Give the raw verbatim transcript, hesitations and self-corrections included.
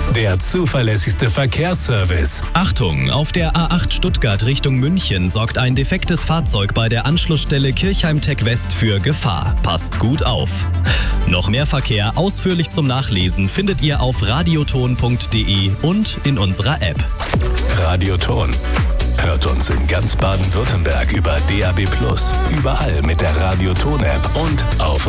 der zuverlässigste Verkehrsservice. Achtung, auf der A acht Stuttgart Richtung München sorgt ein defektes Fahrzeug bei der Anschlussstelle Kirchheim-Tech West für Gefahr. Passt gut auf. Noch mehr Verkehr ausführlich zum Nachlesen findet ihr auf radioton punkt de und in unserer App. Radioton. Hört uns in ganz Baden-Württemberg über D A B plus, überall mit der Radioton-App und auf